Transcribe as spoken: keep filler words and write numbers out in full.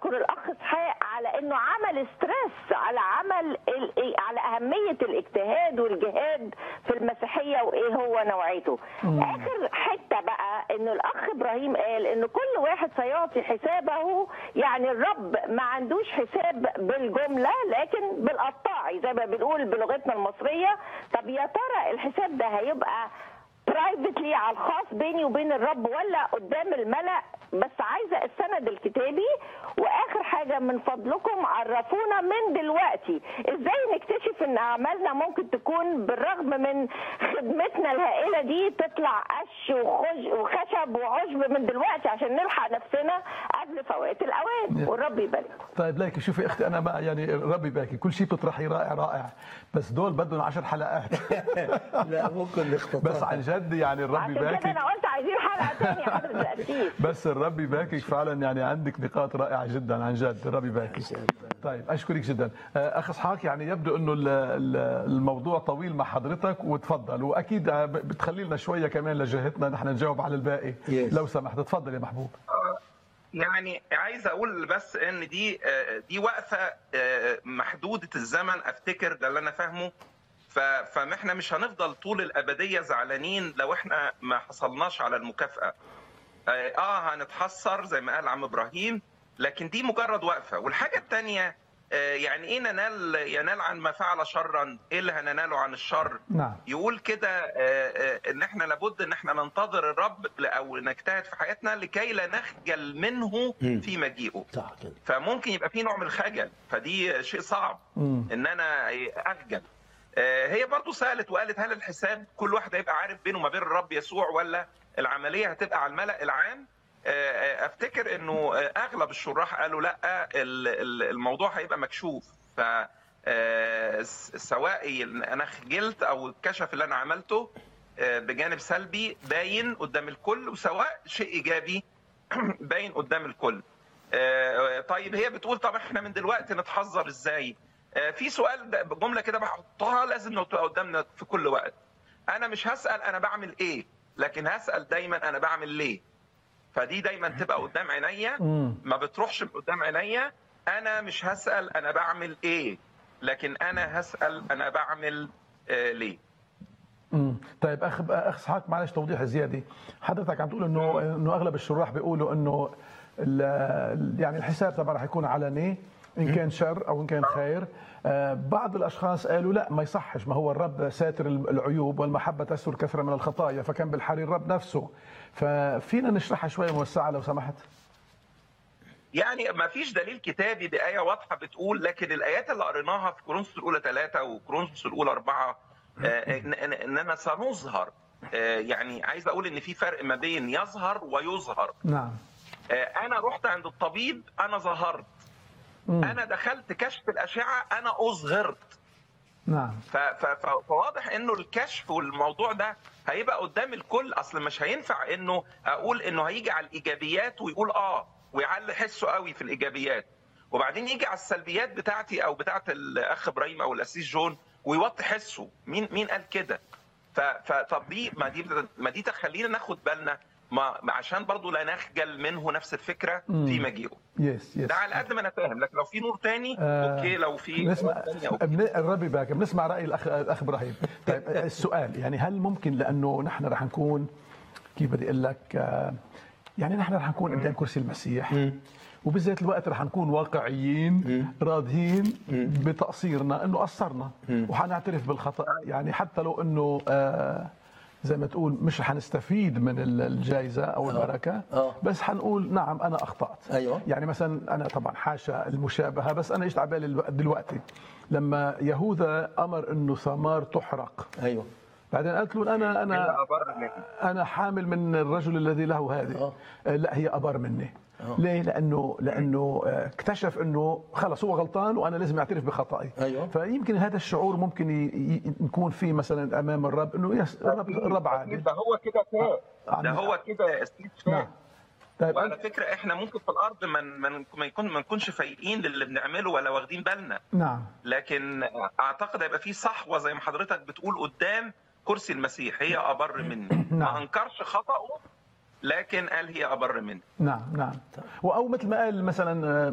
بشكر الاخ اسحاق على انه عمل ستريس على عمل ال- على اهميه الاجتهاد والجهاد في المسيحيه وايه هو نوعيته. مم. اخر حته بقى انه الاخ ابراهيم قال ان كل واحد سيعطي حسابه، يعني الرب ما عندوش حساب بالجمله لكن بالقطاعي زي ما بنقول بلغتنا المصريه. طب يا ترى الحساب ده هيبقى برايفتلي على الخاص بيني وبين الرب ولا قدام الملأ؟ بس عايزه السند الكتابي. واخر حاجه من فضلكم عرفونا من دلوقتي ازاي نكتشف ان اعمالنا ممكن تكون بالرغم من خدمتنا الهائله دي تطلع قش وخج وخشب وعشب من دلوقتي عشان نلحق نفسنا قبل فوات الاوان. والرب يبارك. طيب ليك شوفي اختي، انا بقى يعني الرب يبارك، كل شيء بتطرحي رائع رائع، بس دول بدهم عشر حلقات. لا ممكن نختصر. بس عن جد يعني الرب عشان كده يبارك. انا قلت عايزين حلقه ثانيه يا حضره القسيس. بس الرب يباركك فعلا، يعني عندك نقاط رائعه جدا عن جد، الرب يباركك. طيب اشكرك جدا اخ اسحاق، يعني يبدو انه الموضوع طويل مع حضرتك، وتفضل، واكيد بتخلي لنا شويه كمان لجهتنا نحن نجاوب على الباقي. لو سمحت تفضل يا محبوب. يعني عايز اقول بس ان دي دي وقفه محدوده الزمن، افتكر ده اللي انا فاهمه. فاحنا مش هنفضل طول الابديه زعلانين لو احنا ما حصلناش على المكافاه. اه هنتحسر زي ما قال عم ابراهيم، لكن دي مجرد وقفه. والحاجه الثانيه يعني ايه ننال ينال عن ما فعل شرا، ايه اللي هنناله عن الشر؟ نعم. يقول كده ان احنا لابد ان احنا ننتظر الرب او نجتهد في حياتنا لكي لا نخجل منه في مجيئه. فممكن يبقى في نوع من الخجل، فدي شيء صعب ان انا اخجل. هي برضو سألت وقالت هل الحساب كل واحد هيبقى عارف بينه وما بين الرب يسوع ولا العملية هتبقى على الملأ العام؟ افتكر انه اغلب الشراح قالوا لا، الموضوع هيبقى مكشوف. ف سواء انا خجلت او الكشف اللي انا عملته بجانب سلبي باين قدام الكل، وسواء شيء ايجابي باين قدام الكل. طيب هي بتقول طب احنا من دلوقتي نتحذر ازاي؟ في سؤال جمله كده بحطها لازم تبقى قدامنا في كل وقت. انا مش هسال انا بعمل ايه، لكن هسال دايما انا بعمل ليه. فدي دايما تبقى قدام عينيا، ما بتروحش قدام عينيا. انا مش هسال انا بعمل ايه، لكن انا هسال انا بعمل آه ليه. امم طيب اخ اخ اسحاق، معلش توضيح زياده. حضرتك عم تقول انه انه اغلب الشراح بيقولوا انه يعني الحساب طبعا رح يكون علني ان كان شر او ان كان خير. آه بعض الاشخاص قالوا لا ما يصحش، ما هو الرب ساتر العيوب والمحبه تستر كثره من الخطايا، فكان بالحري الرب نفسه. ففينا نشرحها شويه موسعه لو سمحت. يعني ما فيش دليل كتابي بآية واضحة بتقول، لكن الآيات اللي قريناها في كورنثوس الأولى ثلاثة وكورنثوس الأولى أربعة آه إننا سنظهر. آه يعني عايز أقول إن في فرق ما بين يظهر ويظهر. نعم. آه أنا رحت عند الطبيب أنا ظهرت. مم. أنا دخلت كشف الأشعة أنا أظهرت. نعم. فواضح إنه الكشف والموضوع ده هيبقى قدام الكل. أصل مش هينفع إنه أقول إنه هيجي على الإيجابيات ويقول آه ويعلي حسه قوي في الإيجابيات، وبعدين يجي على السلبيات بتاعتي أو بتاعت الأخ إبراهيم أو الأسيس جون ويوطي حسه. مين مين قال كده؟ فطب دي ما دي ما دي تخلينا ناخد بالنا، ما عشان برضو لا نخجل منه نفس الفكره مم. في مجيئه. يس يس. ده على قد ما انا فاهم، لكن لو في نور تاني آه اوكي، لو في نسمع الرب يبارك. بنسمع راي الاخ الاخ ابراهيم. طيب السؤال يعني هل ممكن، لانه نحن رح نكون كيف بدي اقول لك، آه يعني نحن رح نكون قدام كرسي المسيح مم. وبذات الوقت رح نكون واقعيين مم. راضيين مم. بتقصيرنا انه قصرنا وحنعترف بالخطا، يعني حتى لو انه آه زي ما تقول مش حنستفيد من الجائزة أو البركة، أوه. بس حنقول نعم أنا أخطأت. أيوة. يعني مثلا أنا طبعا حاشا المشابهة، بس أنا إيش على بالي دلوقتي لما يهوذا أمر إنه ثمار تحرق. أيوة. بعدين قالت له أنا أنا أنا حامل من الرجل الذي له هذه. لا هي أبر مني. أوه. ليه؟ لأنه لأنه اكتشف إنه خلص هو غلطان وأنا لازم أعترف بخطئي. أيوة. فيمكن هذا الشعور ممكن يكون فيه مثلا أمام الرب إنه يس الرب الرب عادل. ده هو كده فاهم. ده هو كده استيت فاهم. طيب وعلى فكرة إحنا ممكن في الأرض ما من ما يكون ما نكونش فايقين للي بنعمله ولا واخدين بالنا. نعم. لكن أعتقد هيبقى في صحوة زي ما حضرتك بتقول قدام كرسي المسيح، هي أبر مني. نعم. ما أنكرش خطأه، لكن قال هي أبر مني. نعم نعم. أو مثل ما قال مثلا